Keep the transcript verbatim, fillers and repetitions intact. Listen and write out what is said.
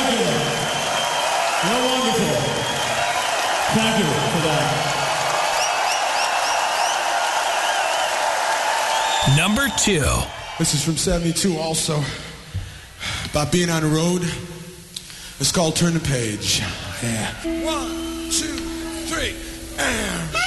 Thank you. You're wonderful. Thank you for that. Number two. This is from seventy-two also. About being on the road. It's called Turn the Page. Yeah. One, two, three.